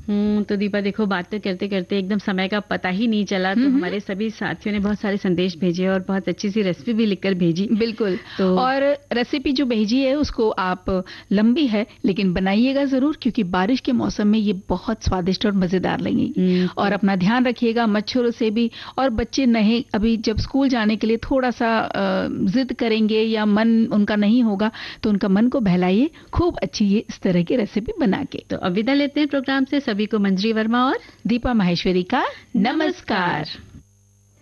तो दीपा देखो, बातें करते करते एकदम समय का पता ही नहीं चला। तो हमारे सभी साथियों ने बहुत सारे संदेश भेजे और बहुत अच्छी सी रेसिपी भी लिखकर भेजी। बिल्कुल। तो और रेसिपी जो भेजी है उसको आप, लंबी है लेकिन बनाइएगा जरूर, क्योंकि बारिश के मौसम में ये बहुत स्वादिष्ट और मजेदार लगेगी। और अपना ध्यान रखिएगा मच्छरों से भी। और बच्चे नहीं, अभी जब स्कूल जाने के लिए थोड़ा सा जिद करेंगे या मन उनका नहीं होगा, तो उनका मन को बहलाइए खूब अच्छी ये इस तरह की रेसिपी बना के। तो अब विदा लेते हैं प्रोग्राम से। सभी को मंजरी वर्मा और दीपा माहेश्वरी का नमस्कार।